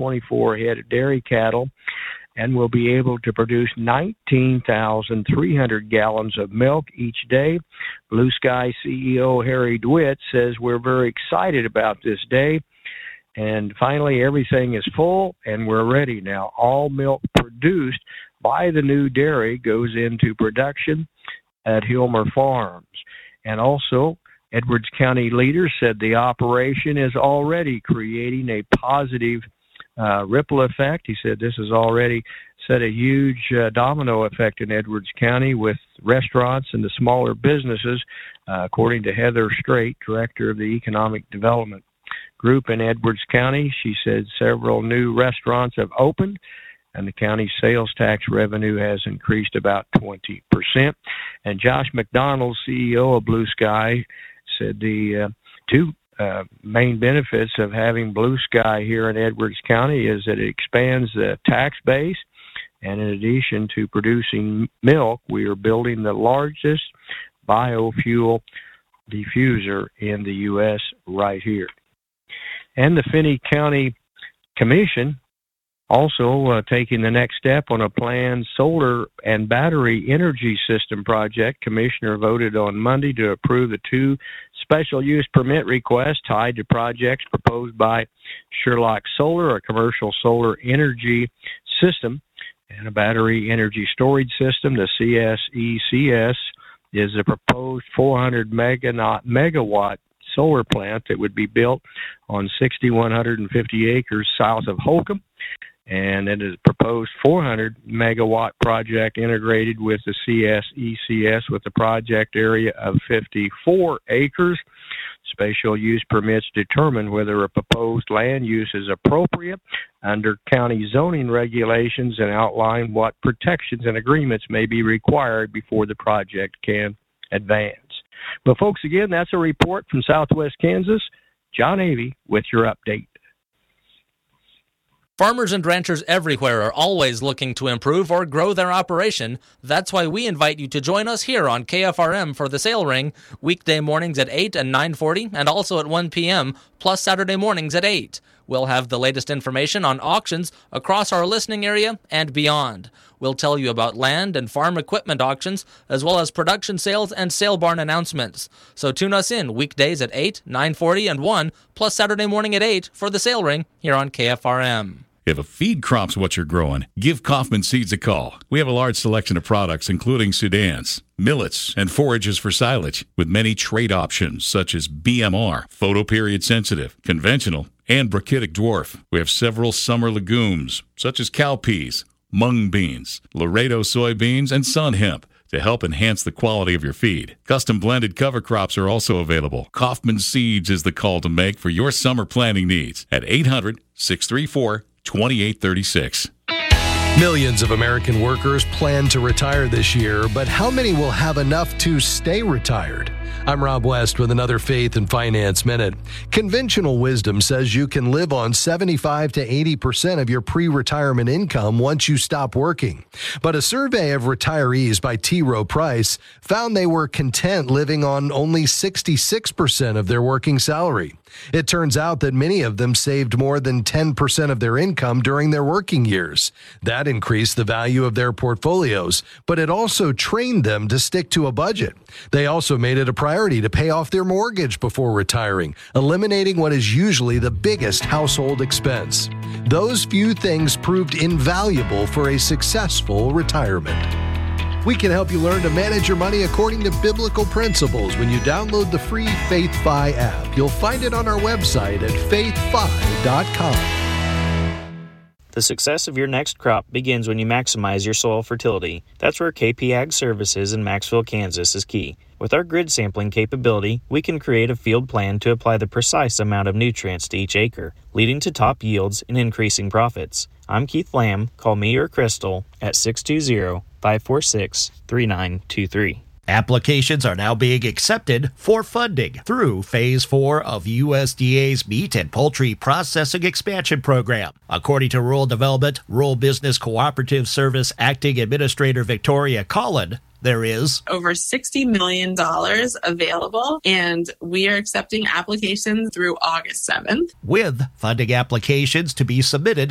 24 head of dairy cattle and will be able to produce 19,300 gallons of milk each day. Blue Sky CEO Harry DeWitt says we're very excited about this day. And finally, everything is full and we're ready now. All milk produced by the new dairy goes into production at Hilmer Farms. And also, Edwards County leaders said the operation is already creating a positive ripple effect. He said this has already set a huge domino effect in Edwards County with restaurants and the smaller businesses, according to Heather Strait, director of the Economic Development Group in Edwards County. She said several new restaurants have opened, and the county's sales tax revenue has increased about 20%. And Josh McDonald, CEO of Blue Sky, said the two main benefits of having Blue Sky here in Edwards County is that it expands the tax base, and in addition to producing milk, we are building the largest biofuel diffuser in the U.S. right here. And the Finney County Commission also taking the next step on a planned solar and battery energy system project. Commissioner voted on Monday to approve the two special use permit requests tied to projects proposed by Sherlock Solar, a commercial solar energy system, and a battery energy storage system. The CSECS is a proposed 400 megawatt solar plant that would be built on 6,150 acres south of Holcomb. And it is a proposed 400 megawatt project integrated with the CSECS with a project area of 54 acres. Special use permits determine whether a proposed land use is appropriate under county zoning regulations and outline what protections and agreements may be required before the project can advance. But folks, again, that's a report from Southwest Kansas. John Avey with your update. Farmers and ranchers everywhere are always looking to improve or grow their operation. That's why we invite you to join us here on KFRM for the Sale Ring, weekday mornings at 8 and 9:40, and also at 1 p.m., plus Saturday mornings at 8. We'll have the latest information on auctions across our listening area and beyond. We'll tell you about land and farm equipment auctions, as well as production sales and sale barn announcements. So tune us in weekdays at 8, 9:40, and 1, plus Saturday morning at 8 for the Sale Ring here on KFRM. If a feed crop's what you're growing, give Kaufman Seeds a call. We have a large selection of products, including Sudans, millets, and forages for silage, with many trait options such as BMR, photoperiod sensitive, conventional, and brachytic dwarf. We have several summer legumes, such as cowpeas, mung beans, Laredo soybeans, and sun hemp, to help enhance the quality of your feed. Custom blended cover crops are also available. Kaufman Seeds is the call to make for your summer planting needs at 800-634-2836. Millions of American workers plan to retire this year, but how many will have enough to stay retired? I'm Rob West with another Faith and Finance Minute. Conventional wisdom says you can live on 75 to 80% of your pre-retirement income once you stop working. But a survey of retirees by T. Rowe Price found they were content living on only 66% of their working salary. It turns out that many of them saved more than 10% of their income during their working years. That increased the value of their portfolios, but it also trained them to stick to a budget. They also made it a priority to pay off their mortgage before retiring, eliminating what is usually the biggest household expense. Those few things proved invaluable for a successful retirement. We can help you learn to manage your money according to biblical principles when you download the free FaithFi app. You'll find it on our website at faithfi.com. The success of your next crop begins when you maximize your soil fertility. That's where KP Ag Services in Maxville, Kansas is key. With our grid sampling capability, we can create a field plan to apply the precise amount of nutrients to each acre, leading to top yields and increasing profits. I'm Keith Lamb. Call me or Crystal at 620-546-3923. Applications are now being accepted for funding through Phase 4 of USDA's Meat and Poultry Processing Expansion Program. According to Rural Development, Rural Business Cooperative Service Acting Administrator Victoria Collin, there is over $60 million available, and we are accepting applications through August 7th. With funding applications to be submitted